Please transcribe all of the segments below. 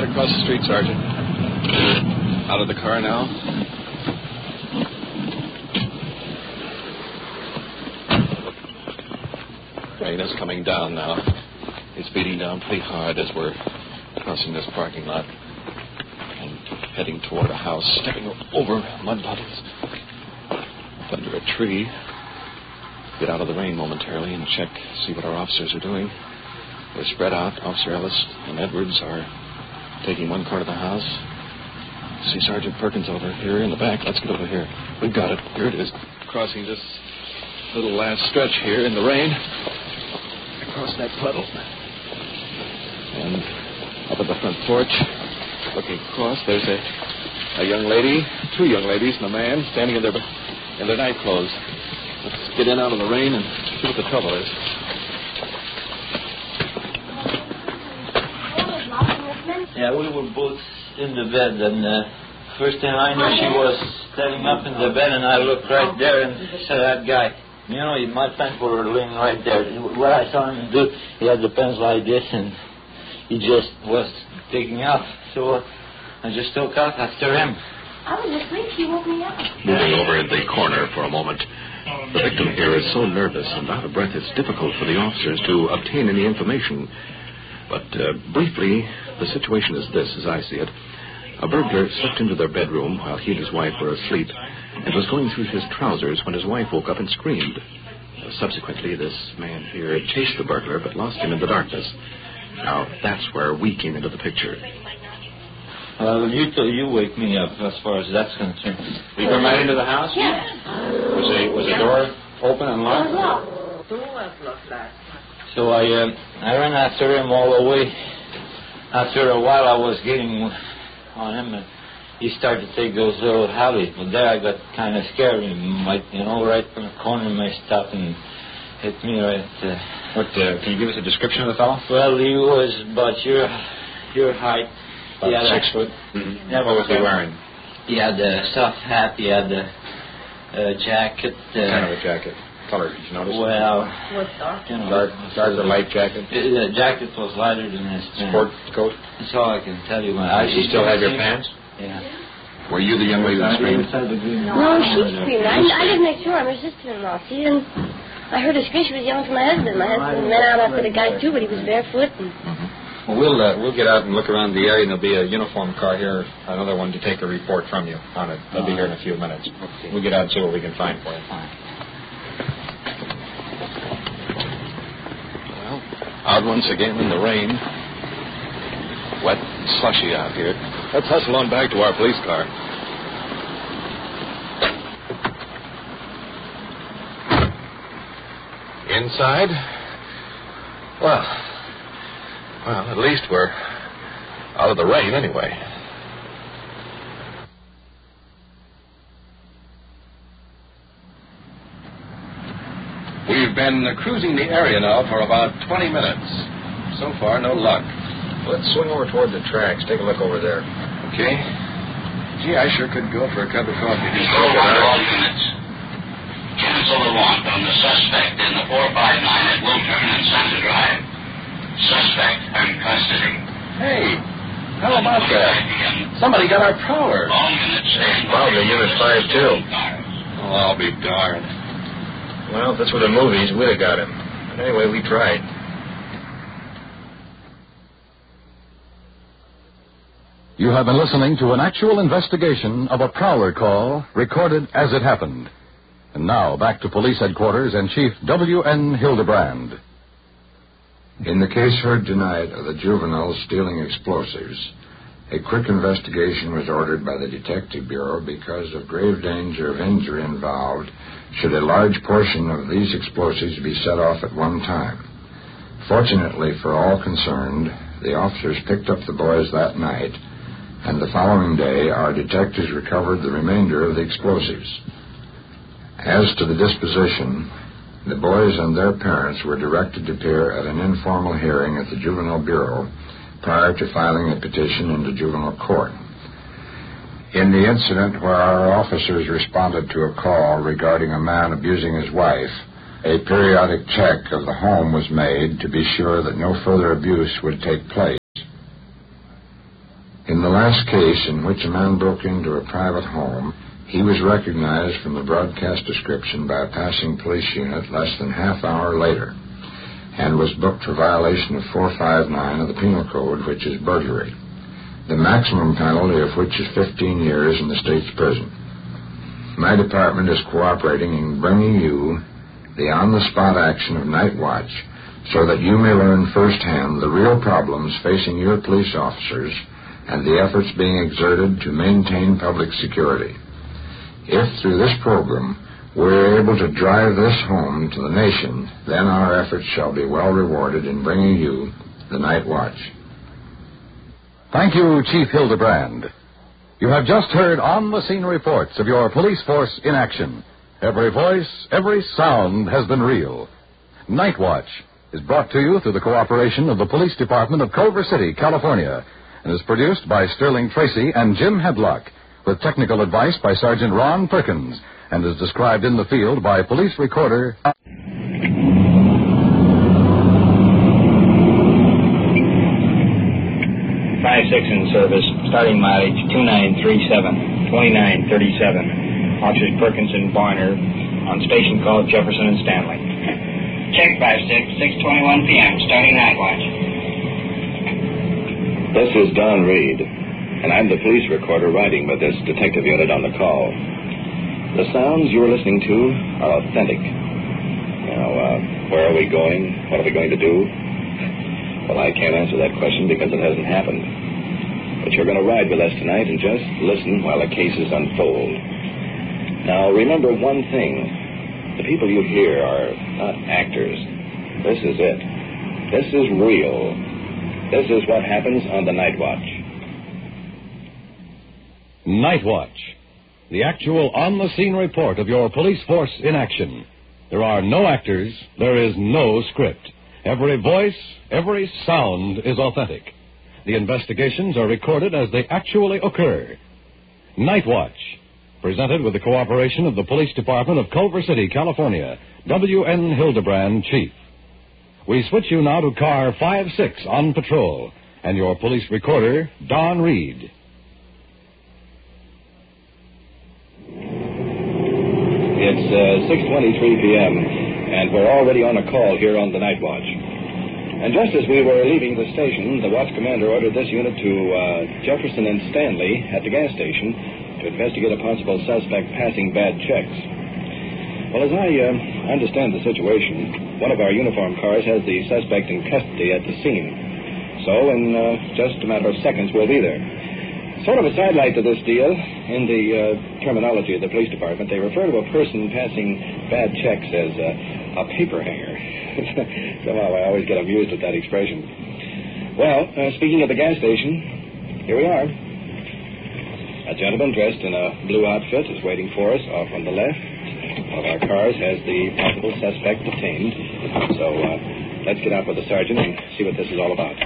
Right across the street, Sergeant. Out of the car now. Rain is coming down now. It's beating down pretty hard as we're crossing this parking lot and heading toward a house, stepping over mud puddles. Up under a tree. Get out of the rain momentarily and check, see what our officers are doing. They're spread out. Officer Ellis and Edwards are taking one corner of the house. See Sergeant Perkins over here in the back. Let's get over here. We've got it. Here it is. Crossing this little last stretch here in the rain. Across that puddle. And up at the front porch, looking across, there's a young lady, two young ladies and a man standing in their night clothes. Let's get in out of the rain and see what the trouble is. Yeah, we were both in the bed, and first thing I knew, she was standing up in the bed, and I looked right there and said, that guy, you know, my pants were laying right there. What I saw him do, he had the pants like this, and he just was taking off. So I just took off after him. I was asleep. He woke me up. Moving over in the corner for a moment, the victim here is so nervous and out of breath it's difficult for the officers to obtain any information. But briefly, the situation is this, as I see it. A burglar slipped into their bedroom while he and his wife were asleep and was going through his trousers when his wife woke up and screamed. Subsequently, this man here chased the burglar but lost him in the darkness. Now, that's where we came into the picture. Well, you wake me up as far as that's concerned. You come right into the house? Yeah. Was the door open and locked? The door was locked. So I ran after him all the way. After a while, I was getting on him, and he started to take those little alleys. But there I got kind of scared. Right from the corner, he may stop and hit me right. Can you give us a description of the fellow? Well, he was about your height. About 6 foot. Mm-hmm. Yeah, what was he wearing? He had a soft hat. He had a jacket. Kind of a jacket. Color, did you notice? Well, What's dark? Dark as a light jacket. The jacket was lighter than his pants. Sport coat. That's all I can tell you. Does he still have your pants? Yeah. Were you the young lady that screamed? No, she screamed. I didn't make sure. I'm her sister-in-law. See, and I heard her scream. She was yelling for my husband. My husband went out after the guy, too, but he was barefoot. And... Well, we'll get out and look around the area, and there'll be a uniform car here, another one to take a report from you on it. They'll be here in a few minutes. Okay. We'll get out and see what we can find for you. Well, out once again in the rain. Wet and slushy out here. Let's hustle on back to our police car. Inside? Well, at least we're out of the rain anyway. We've been cruising the area now for about 20 minutes. So far, no luck. Let's swing over toward the tracks. Take a look over there. Okay. Gee, I sure could go for a cup of coffee. All units. Cancel the warrant on the suspect in the 459 at Wiltern and Santa Drive. Suspect in custody. Hey, how about that? Somebody got our prowler. All units stand by. Found the Unit 5, too. Oh, I'll be darned. Well, if this were the movies, we'd have got him. But anyway, we tried. You have been listening to an actual investigation of a prowler call recorded as it happened. And now, back to police headquarters and Chief W.N. Hildebrand. In the case heard tonight of the juveniles stealing explosives, a quick investigation was ordered by the Detective Bureau because of grave danger of injury involved should a large portion of these explosives be set off at one time. Fortunately for all concerned, the officers picked up the boys that night, and the following day our detectives recovered the remainder of the explosives. As to the disposition, the boys and their parents were directed to appear at an informal hearing at the Juvenile Bureau prior to filing a petition into juvenile court. In the incident where our officers responded to a call regarding a man abusing his wife, a periodic check of the home was made to be sure that no further abuse would take place. In the last case in which a man broke into a private home, he was recognized from the broadcast description by a passing police unit less than half hour later and was booked for violation of 459 of the Penal Code, which is burglary, the maximum penalty of which is 15 years in the state's prison. My department is cooperating in bringing you the on-the-spot action of Night Watch so that you may learn firsthand the real problems facing your police officers and the efforts being exerted to maintain public security. If, through this program, we're able to drive this home to the nation, then our efforts shall be well rewarded in bringing you the Night Watch. Thank you, Chief Hildebrand. You have just heard on-the-scene reports of your police force in action. Every voice, every sound has been real. Night Watch is brought to you through the cooperation of the Police Department of Culver City, California, and is produced by Sterling Tracy and Jim Hedlock, with technical advice by Sergeant Ron Perkins, and is described in the field by police recorder 5-6 in service, starting mileage 2937, 2937. Officers Perkins and Barner on station called Jefferson and Stanley. Check 5-6, 6:21 p.m., starting Night Watch. This is Don Reed, and I'm the police recorder riding with this detective unit on the call. The sounds you're listening to are authentic. Now, where are we going? What are we going to do? Well, I can't answer that question because it hasn't happened. But you're going to ride with us tonight and just listen while the cases unfold. Now, remember one thing. The people you hear are not actors. This is it. This is real. This is what happens on the Night Watch. Night Watch, the actual on-the-scene report of your police force in action. There are no actors. There is no script. Every voice, every sound is authentic. The investigations are recorded as they actually occur. Night Watch, presented with the cooperation of the Police Department of Culver City, California. W.N. Hildebrand, Chief. We switch you now to car 5-6 on patrol, and your police recorder, Don Reed. It's 6:23 p.m., and we're already on a call here on the Night Watch. And just as we were leaving the station, the watch commander ordered this unit to Jefferson and Stanley at the gas station to investigate a possible suspect passing bad checks. Well, as I understand the situation, one of our uniform cars has the suspect in custody at the scene. So in just a matter of seconds, we'll be there. Sort of a sidelight to this deal, in the terminology of the police department, they refer to a person passing bad checks as a paper hanger. Somehow I always get amused at that expression. Well, speaking of the gas station, here we are. A gentleman dressed in a blue outfit is waiting for us off on the left. One of our cars has the possible suspect detained. So let's get out with the sergeant and see what this is all about.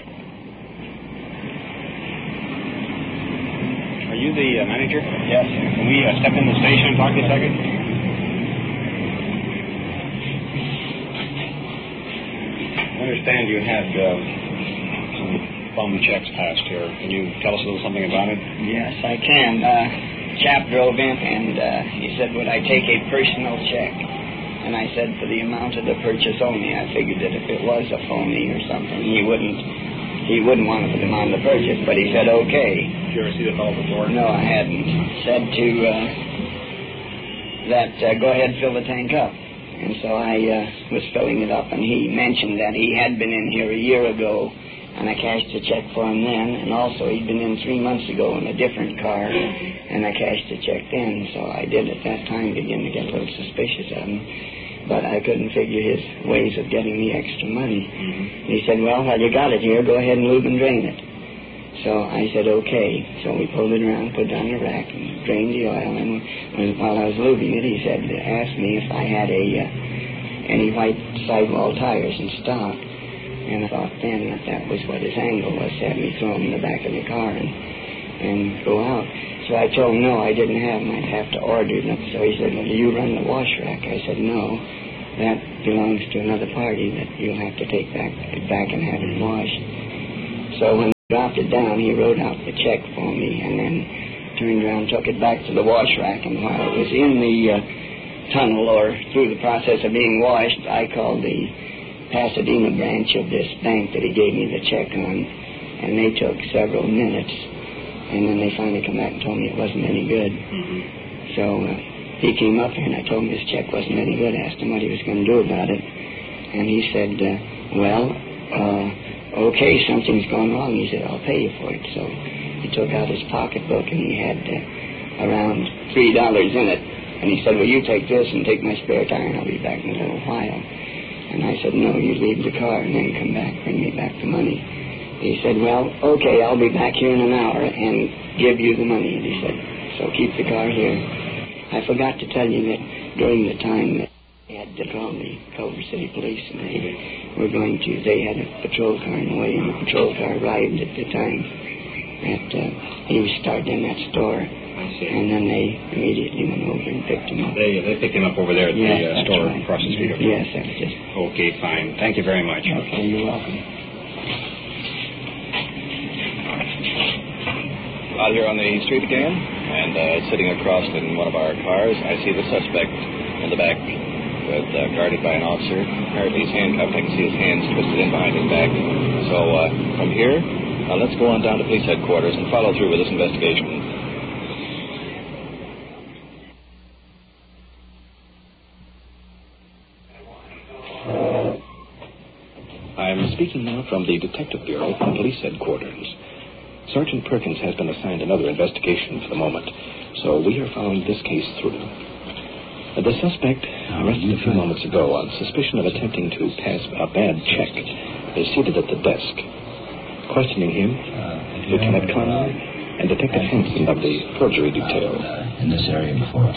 Are you the manager? Yes. Can we step in the station and talk to you a second? I understand you had some bum checks passed here. Can you tell us a little something about it? Yes, I can. Chap drove in and he said, would I take a personal check? And I said, for the amount of the purchase only. I figured that if it was a phony or something, he wouldn't want to put them on the purchase, but he said, okay. Did you ever see the fellow before? No, I hadn't. Said to go ahead, fill the tank up. And so I was filling it up, and he mentioned that he had been in here a year ago, and I cashed a check for him then, and also he'd been in 3 months ago in a different car, and I cashed a check then. So I did at that time begin to get a little suspicious of him. But I couldn't figure his ways of getting the extra money. Mm-hmm. He said, well, while you got it here, go ahead and lube and drain it. So I said, okay. So we pulled it around, put it on the rack, and drained the oil. And while I was lubing it, he said, asked me if I had any white sidewall tires in stock. And I thought then that was what his angle was, to have me throw them in the back of the car and go out. So I told him, no, I didn't have them. I'd have to order them. So he said, well, do you run the wash rack? I said, no. That belongs to another party that you'll have to take back and have it washed. So when dropped it down. He wrote out the check for me and then turned around and took it back to the wash rack. And while it was in the tunnel or through the process of being washed, I called the Pasadena branch of this bank that he gave me the check on, and they took several minutes, and then they finally come back and told me it wasn't any good. So he came up here and I told him this check wasn't any good. I asked him what he was going to do about it, and he said, okay, something's gone wrong. He said, I'll pay you for it. So he took out his pocketbook and he had around $3 in it, and he said, well, you take this and take my spare tire and I'll be back in a little while. And I said, no, you leave the car and then come back, bring me back the money. He said, well, okay, I'll be back here in an hour and give you the money. And he said, so keep the car here. I forgot to tell you that during the time that they had to draw the Culver City Police, and they had a patrol car in the way, and the patrol car arrived at the time that he was starting in that store. And then they immediately went over and picked him up. They picked him up over there at the store right. across the street. Yes, that was just... Okay, fine. Thank you very much. Okay, you're welcome. Out here on the street again, and sitting across in one of our cars, I see the suspect in the back, guarded by an officer. Apparently he's handcuffed. I can see his hands twisted in behind his back. So from here, let's go on down to police headquarters and follow through with this investigation. I'm speaking now from the Detective Bureau from Police Headquarters. Sergeant Perkins has been assigned another investigation for the moment, so we are following this case through. The suspect, arrested a few moments ago on suspicion of attempting to pass a bad check, is seated at the desk. Questioning him, Lieutenant Conlon and Detective Hanson of the forgery detail. In this area before?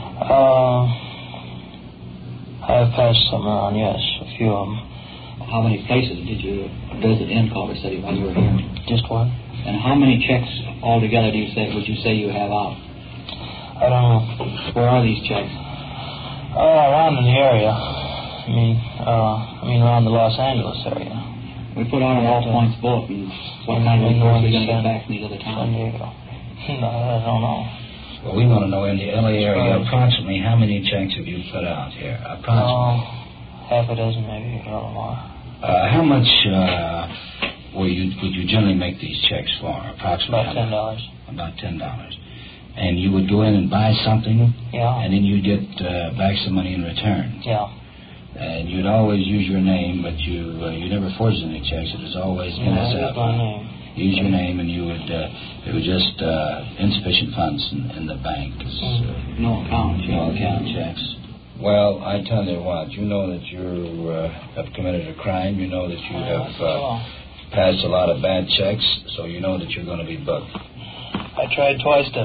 I've passed some around, yes, a few of them. How many places did you visit in Culver City while you were here? Just one. And how many checks altogether would you say you have out? I don't know. Where are these checks? Around in the area. I mean around the Los Angeles area. We put on an all points bulletin. What kind of reports are we going to get back from these other towns? San Diego. No, I don't know. Well, we want to know in the LA area approximately how many checks have you put out here? Approximately. Half a dozen, maybe, a little more. How much would you generally make these checks for? Approximately about $10. About $10. And you would go in and buy something? Yeah. And then you'd get back some money in return? Yeah. And you'd always use your name, but you never forged any checks. It was always NSF. My name. Use your name, and you would. It was just insufficient funds in the bank. No account. No account checks. Well, I tell you what. You know that you have committed a crime. You know that you have passed a lot of bad checks. So you know that you're going to be booked. I tried twice to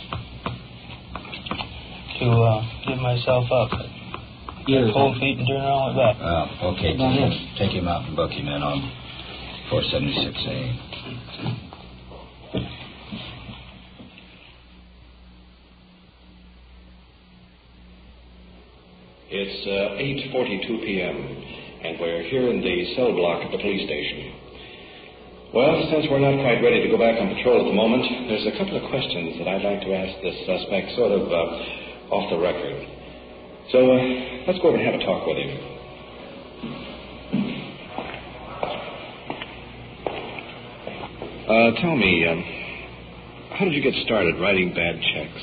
give myself up. Cold feet and turn around my back. Well, okay. Take him out and book him in on 476A. It's 8:42 p.m., and we're here in the cell block at the police station. Well, since we're not quite ready to go back on patrol at the moment, there's a couple of questions that I'd like to ask this suspect sort of off the record. So let's go over and have a talk with him. Tell me, how did you get started writing bad checks?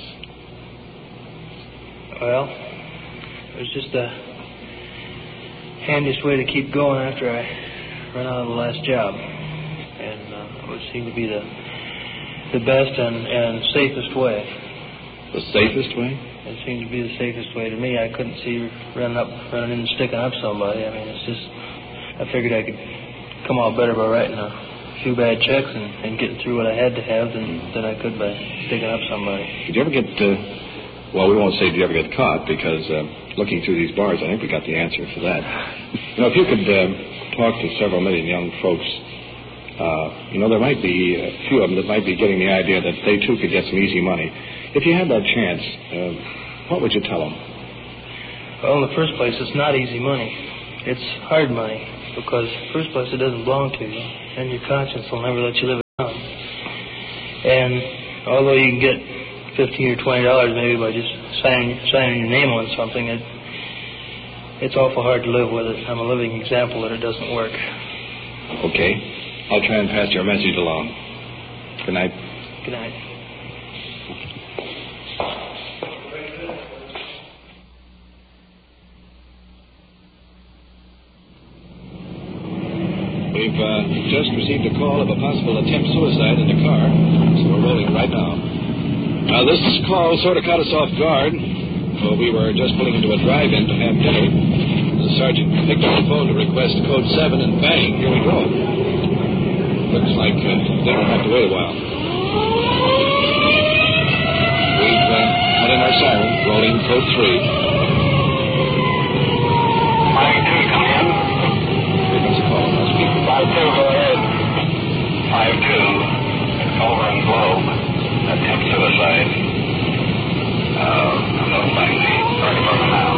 Well, it was just the handiest way to keep going after I ran out of the last job. And it would seem to be the best and safest way. The safest way? It seemed to be the safest way to me. I couldn't see running in and sticking up somebody. I mean, it's just, I figured I could come out better by writing a few bad checks and getting through what I had to have than I could by sticking up somebody. Did you ever get, well, we won't say did you ever get caught, because looking through these bars, I think we got the answer for that. You know, if you could talk to several million young folks, you know, there might be a few of them that might be getting the idea that they too could get some easy money. If you had that chance, what would you tell them? Well, in the first place, it's not easy money. It's hard money, because, first place, it doesn't belong to you, and your conscience will never let you live And although you can get $15 or $20 maybe by just signing your name on something, it's awful hard to live with it. I'm a living example that it doesn't work. Okay. I'll try and pass your message along. Good night. Good night. We've just received a call of a possible attempt suicide in the car, so we're rolling right now. Now, this call sort of caught us off guard. Well, we were just pulling into a drive-in to have dinner. The sergeant picked up the phone to request code 7, and bang, here we go. Looks like dinner will have to wait a while. We've put in our siren, rolling code 3. 5-2, come in. Here comes a call. I'll speak. 5-2, go ahead. 5-2, over in Globe. Attempt suicide. I'm notifying the fire department now.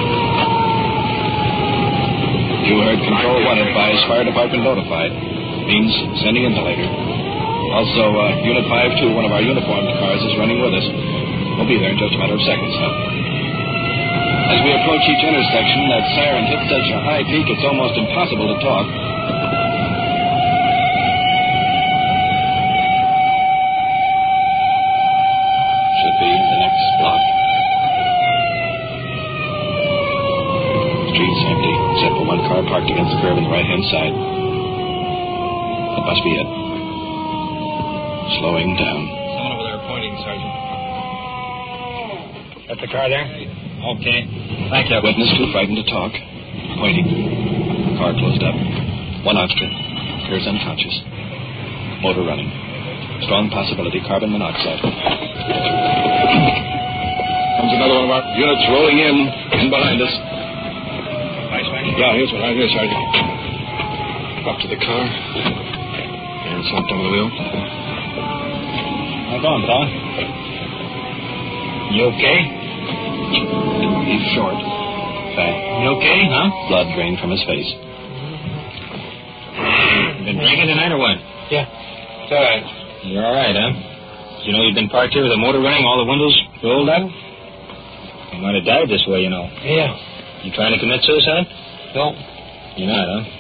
You heard Control 1 advise fire department notified. Means sending insulator. Also, Unit 5-2, one of our uniformed cars, is running with us. We'll be there in just a matter of seconds now. As we approach each intersection, that siren hits such a high peak it's almost impossible to talk. Should be the next block. Street's empty, except for one car parked against the curb on the right-hand side. That must be it. Slowing down. Someone over there pointing, Sergeant. That's the car there? Okay. Thank you. Witness too frightened to talk. Pointing. Car closed up. One occupant. Appears unconscious. Motor running. Strong possibility carbon monoxide. Comes another one of our units rolling in behind us. Yeah, here's one right here, Sergeant. Up to the car. And slumped over the wheel. How's it going, fella? You okay? He's short. Fat. You okay, huh? Blood drained from his face. Been drinking tonight or what? Yeah. It's all right. You're all right, huh? You know you've been parked here with the motor running, all the windows rolled up? You might have died this way, you know. Yeah. You trying to commit suicide? No. You're not, huh?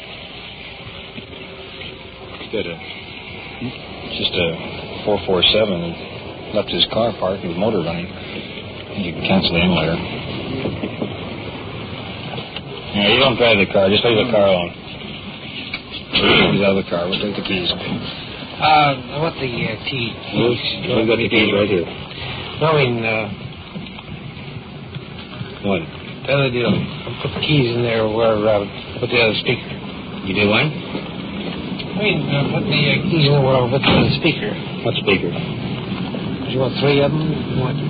Good. It's just a 447 that left his car parked with motor running. You can cancel the emulator. Yeah, you don't drive the car. Just leave the car alone. He's out of the car. We'll take the keys. I want the keys. We've got the keys right here. No, I mean, What? the other deal. I put the keys in there where I put the other speaker. You did what? I mean, put the keys in there where I put the other speaker. What speaker? You want 3 of them? You want,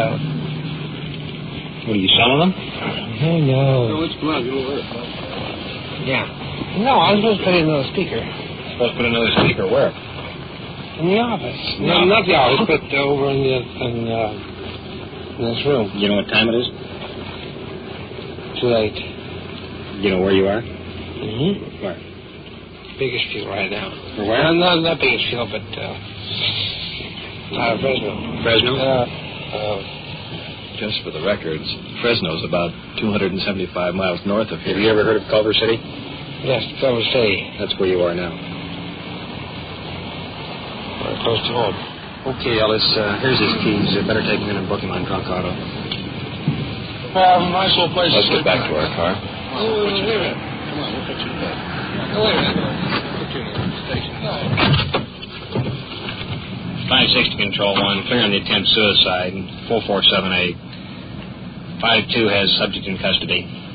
What, are you selling them? Oh, no. Let's come on. Get over there. Yeah. No, I was supposed to put in another speaker. Supposed to put another speaker where? In the office. No, not the office, but over in this room. You know what time it is? Too late. You know where you are? Mm-hmm. Where? Bakersfield right now. Where? Not Bakersfield, but Fresno. Fresno? Just for the records, Fresno's about 275 miles north of here. Have you ever heard of Culver City? Yes, Culver City. That's where you are now. We're close to home. Okay, Ellis, here's his keys. You better take him in and book him on drunk auto. Nice little place. Let's get back to our car. Wait a minute. Come on, we'll put you in bed. Wait a minute. Put you in the station. 560 Control 1, clearing the attempt suicide. 4478. 52 has subject in custody.